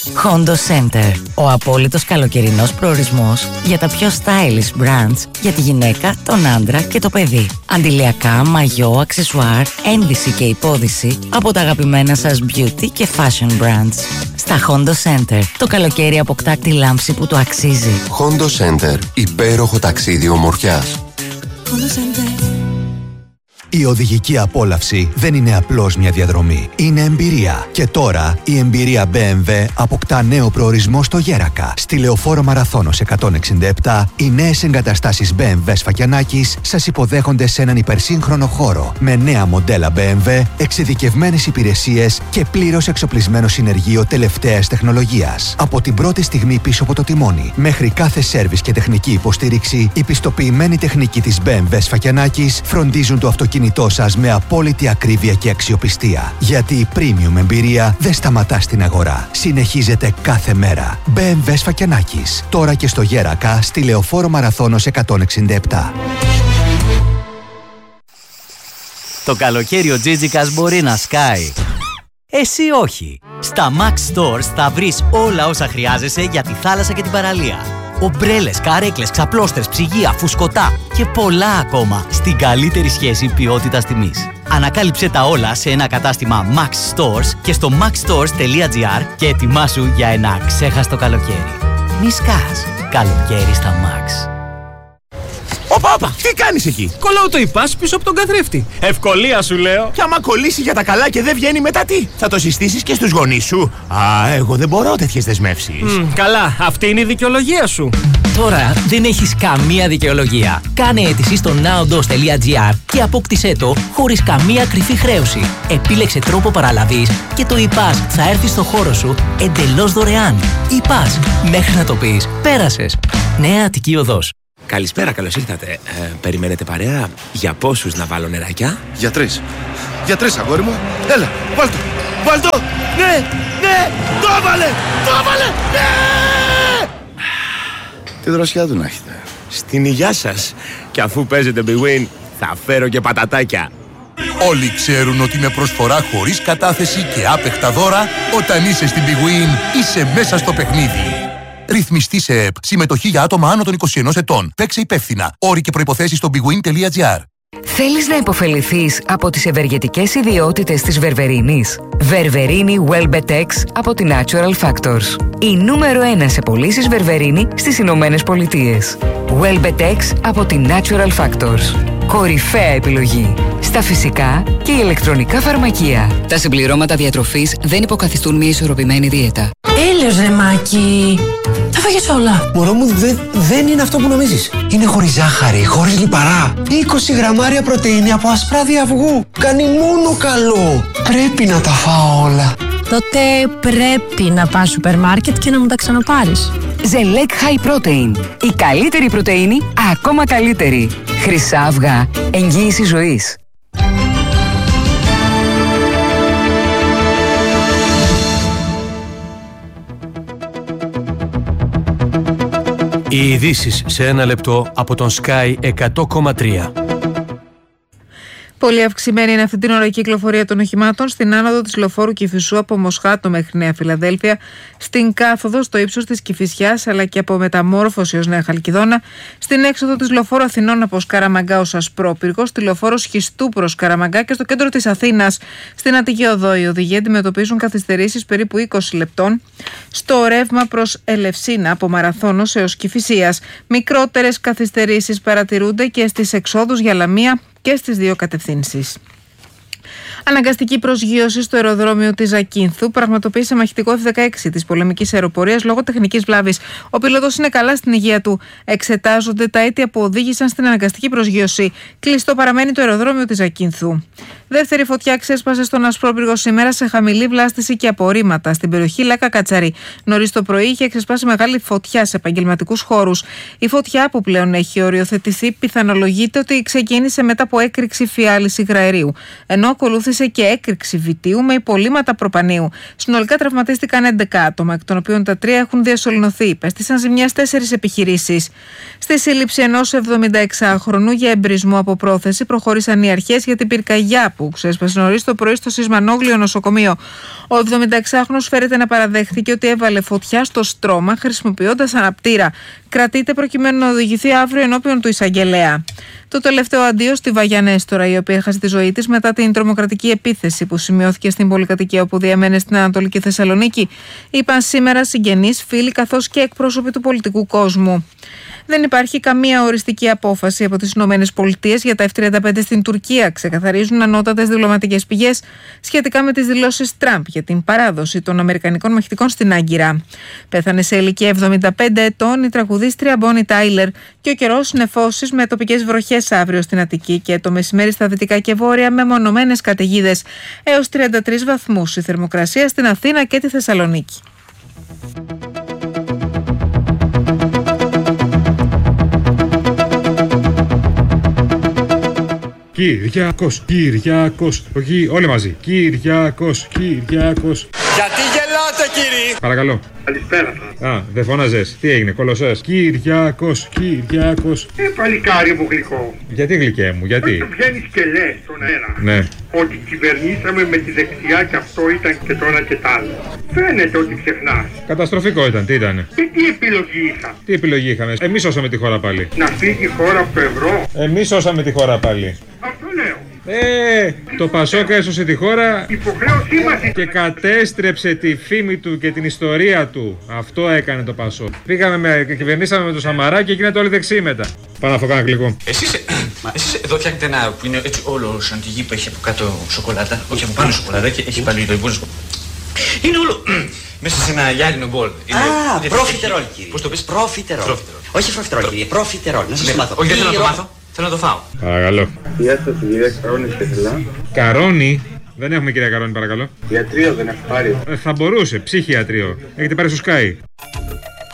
Hondo Center. Ο απόλυτος καλοκαιρινός προορισμός για τα πιο stylish brands για τη γυναίκα, τον άντρα και το παιδί. Αντιλιακά, μαγιό, αξεσουάρ, ένδυση και υπόδυση από τα αγαπημένα σας beauty και fashion brands. Στα Hondo Center, το καλοκαίρι αποκτά τη λάμψη που του αξίζει. Hondo Center. Υπέροχο ταξίδι ομορφιάς. Hondo Center. Η οδηγική απόλαυση δεν είναι απλώς μια διαδρομή. Είναι εμπειρία. Και τώρα η εμπειρία BMW αποκτά νέο προορισμό στο Γέρακα. Στη Λεωφόρο Μαραθώνος 167, οι νέες εγκαταστάσεις BMW Σφακιανάκης σας υποδέχονται σε έναν υπερσύγχρονο χώρο με νέα μοντέλα BMW, εξειδικευμένες υπηρεσίες και πλήρως εξοπλισμένο συνεργείο τελευταίας τεχνολογίας. Από την πρώτη στιγμή πίσω από το τιμόνι μέχρι κάθε σέρβις και τεχνική υποστήριξη, η πιστοποιημένη τεχνική της BMW Σφακιανάκης φροντίζουν το αυτοκίνητό σας με απόλυτη ακρίβεια και αξιοπιστία. Γιατί η premium εμπειρία δεν σταματά στην αγορά. Συνεχίζεται κάθε μέρα. BMW Σφακιανάκης. Τώρα και στο Γέρακα, στη Λεωφόρο Μαραθώνος 167. Το καλοκαίρι ο Τζίτζικας μπορεί να σκάει. Εσύ όχι. Στα Max Stores θα βρεις όλα όσα χρειάζεσαι για τη θάλασσα και την παραλία. Ομπρέλες, καρέκλες, ξαπλώστρες, ψυγεία, φουσκωτά και πολλά ακόμα στην καλύτερη σχέση ποιότητας-τιμής. Ανακάλυψε τα όλα σε ένα κατάστημα Max Stores και στο maxstores.gr και ετοιμάσου για ένα αξέχαστο καλοκαίρι. Μη σκάς. Καλοκαίρι στα Max. Όπα, τι κάνεις εκεί? Κολλάω το υπάς πίσω από τον καθρέφτη. Ευκολία σου λέω. Και άμα κολλήσει για τα καλά και δεν βγαίνει μετά τι? Θα το συστήσεις και στους γονείς σου? Εγώ δεν μπορώ τέτοιες δεσμεύσεις. Καλά, αυτή είναι η δικαιολογία σου. Τώρα δεν έχεις καμία δικαιολογία. Κάνε αίτηση στο nowdos.gr και απόκτησέ το χωρίς καμία κρυφή χρέωση. Επίλεξε τρόπο παραλαβής και το υπάς θα έρθει στο χώρο σου εντελώς δωρεάν. Υπάς, μέχρι να το πεις, πέρασες. Νέα Αττική Οδός. Καλησπέρα, καλώς ήρθατε. Περιμένετε παρέα? Για πόσους να βάλω νεράκια? Για τρεις. Για τρεις, αγόρι μου. Έλα, βάλτο. Βάλτο. Ναι, το έβαλε. Ναι. Τι δροσιά του να έχετε. Στην υγειά σας. Και αφού παίζετε Big Win, θα φέρω και πατατάκια. Όλοι ξέρουν ότι με προσφορά χωρίς κατάθεση και άπεχτα δώρα, όταν είσαι στην Big Win, είσαι μέσα στο παιχνίδι. Ρυθμιστή σε ΕΠ. Συμμετοχή για άτομα άνω των 21 ετών. Παίξε υπεύθυνα. Όροι και προϋποθέσεις στο bigwin.gr. Θέλεις να υποφεληθείς από τις ευεργετικές ιδιότητες της Βερβερίνης? Βερβερίνη Welbetex από τη Natural Factors. Η νούμερο 1 σε πωλήσεις Βερβερίνη στις Ηνωμένες Πολιτείες. Welbetex από τη Natural Factors. Κορυφαία επιλογή στα φυσικά και ηλεκτρονικά φαρμακεία. Τα συμπληρώματα διατροφής δεν υποκαθιστούν μια ισορροπημένη δίαιτα. Έλεος ρε Μάκη, τα φάγες όλα. Μωρό μου, δεν είναι αυτό που νομίζεις. Είναι χωρίς ζάχαρη, χωρίς λιπαρά. 20 γραμμάρια πρωτεΐνη από ασπράδια αυγού. Κάνει μόνο καλό. Πρέπει να τα φάω όλα. Τότε πρέπει να πας σούπερ μάρκετ και να μου τα ξαναπάρεις. Ζελέκ High Protein. Η καλύτερη πρωτεΐνη, ακόμα καλύτερη. Χρυσά αυγά. Εγγύηση ζωής. Οι ειδήσεις σε ένα λεπτό από τον Sky 100,3. Πολύ αυξημένη είναι αυτή την ώρα η κυκλοφορία των οχημάτων στην άνοδο της λεωφόρου Κηφισού από Μοσχάτο μέχρι Νέα Φιλαδέλφια, στην κάθοδο στο ύψος της Κηφισιάς αλλά και από Μεταμόρφωση ως Νέα Χαλκιδόνα, στην έξοδο της λεωφόρου Αθηνών από Σκαραμαγκά ως Ασπρόπυργο, στη λεωφόρο Σχιστού προς Σκαραμαγκά και στο κέντρο της Αθήνας. Στην Αττική Οδό οι οδηγοί αντιμετωπίζουν καθυστερήσεις περίπου 20 λεπτών. Στο ρεύμα προς Ελευσίνα από Μαραθώνος έως Κηφισίας. Μικρότερες καθυστερήσεις παρατηρούνται και στις εξόδους για Λαμία και στις δύο κατευθύνσεις. Αναγκαστική προσγείωση στο αεροδρόμιο της Ζακίνθου πραγματοποίησε μαχητικό F-16 της πολεμικής αεροπορίας λόγω τεχνικής βλάβης. Ο πιλότος είναι καλά στην υγεία του. Εξετάζονται τα αίτια που οδήγησαν στην αναγκαστική προσγείωση. Κλειστό παραμένει το αεροδρόμιο της Ζακίνθου. Δεύτερη φωτιά ξέσπασε στον Ασπρόπυργο σήμερα σε χαμηλή βλάστηση και απορρίμματα στην περιοχή Λάκα Κατσαρή. Νωρίς το πρωί είχε ξεσπάσει μεγάλη φωτιά σε επαγγελματικούς χώρους. Η φωτιά που πλέον έχει οριοθετηθεί πιθανολογείται ότι ξεκίνησε μετά από έκρηξη φιάλης υγραερίου. Ενώ ακολούθησε και έκρηξη βιτίου με υπολείμματα προπανίου. Συνολικά τραυματίστηκαν 11 άτομα, εκ των οποίων τα 3 έχουν διασωληνωθεί. Υπέστησαν ζημιές 4 επιχειρήσεις. Στη σύλληψη ενός 76χρονου για εμπρισμό από πρόθεση προχώρησαν οι αρχές για την πυρκαγιά που ξέσπασε νωρίς το πρωί στο Σισμανόγλιο νοσοκομείο. Ο 76χρονος φέρεται να παραδέχθηκε ότι έβαλε φωτιά στο στρώμα χρησιμοποιώντας αναπτήρα. Κρατείται προκειμένου να οδηγηθεί αύριο ενώπιον του εισαγγελέα. Το τελευταίο αντίο στη Βαγιανέστορα, η οποία έχασε τη ζωή της μετά την τρομοκρατική επίθεση που σημειώθηκε στην πολυκατοικία όπου διαμένει στην Ανατολική Θεσσαλονίκη, είπαν σήμερα συγγενείς, φίλοι καθώς και εκπρόσωποι του πολιτικού κόσμου. Δεν υπάρχει καμία οριστική απόφαση από τις ΗΠΑ για τα F-35 στην Τουρκία, ξεκαθαρίζουν ανώτατες διπλωματικές πηγές σχετικά με τις δηλώσεις Τραμπ για την παράδοση των αμερικανικών μαχητικών στην Άγκυρα. Πέθανε σε ηλικία 75 ετών η τραγουδίστρια Μπόνι Τάιλερ και ο καιρός νεφώσεις με τοπικές βροχές αύριο στην Αττική και το μεσημέρι στα δυτικά και βόρεια με μονομένες καταιγίδες έως 33 βαθμούς η θερμοκρασία στην Αθήνα και τη Θεσσαλονίκη. Κυριακός, όλοι μαζί. Κυριακός. Γιατί γελάτε, κύριε? Παρακαλώ. Καλησπέρα σας. Δεν φώναζες. Τι έγινε, κολοσσές? Κυριακός. Παλικάρι μου γλυκό. Γιατί γλυκέ μου, γιατί? Όταν βγαίνεις και λες στον αέρα. Ναι. Ότι κυβερνήσαμε με τη δεξιά και αυτό ήταν και τώρα και τ' άλλο. Φαίνεται ότι ξεχνάς. Καταστροφικό ήταν, τι ήτανε? Και τι επιλογή είχα? Τι επιλογή είχαμε? Εμείς σώσαμε τη χώρα πάλι. Να φύγει η χώρα από το ευρώ. Εμείς σώσαμε τη χώρα πάλι. Αυτό λέω. Το Πασόκ έσωσε τη χώρα και κατέστρεψε τη φήμη του και την ιστορία του. Αυτό έκανε το Πασόκ. Κυβερνήσαμε με το Σαμαρά και γίνατε όλοι δεξιοί μετά. Πάω να φω κανένα γλυκό. Εσείς εδώ φτιάχνετε ένα που είναι έτσι όλο σαν τη γη που έχει από κάτω σοκολάτα. Όχι, από πάνω σοκολάτα και έχει πάλι το υπόλοιπο. Είναι όλο μέσα σε ένα γυάλινο μπολ. Προφιτερόλ, κύριε. Πώς το πεις? Προφιτερόλ. Όχι προφιτερόλ, κύριε. Προφιτερόλ. Να σας μάθω. Όχι, δεν θέλω να το μάθω. Θέλω να το φάω. Παρακαλώ. Γεια σας, κυρία Καρόνη Πεθελά. Καρόνη? Δεν έχουμε κυρία Καρόνη, παρακαλώ. Ιατρείο δεν έχει πάρει. Θα μπορούσε, ψυχιατρίο. Έχετε πάρει στο Sky.